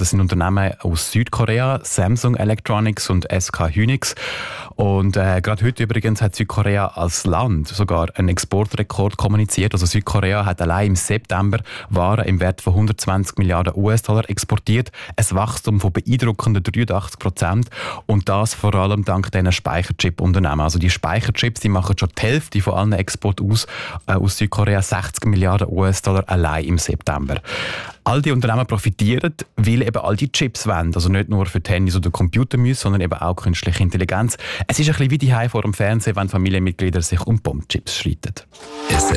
das sind Unternehmen aus Südkorea, Samsung Electronics und SK Hynix. Und gerade heute übrigens hat Südkorea als Land sogar einen Exportrekord kommuniziert. Also Südkorea hat allein im September Waren im Wert von 120 Milliarden US-Dollar exportiert. Ein Wachstum von beeindruckenden 83%. Und das vor allem dank diesen Speicherchip-Unternehmen. Also die Speicherchips, die machen schon die Hälfte von allen Exporten aus Südkorea, 60 Milliarden US-Dollar allein im September. All die Unternehmen profitieren, weil eben all die Chips wollen. Also nicht nur für die Handys oder Computer müssen, sondern eben auch künstliche Intelligenz. Es ist ein bisschen wie die vor dem Fernsehen, wenn Familienmitglieder sich um Bombchips streiten.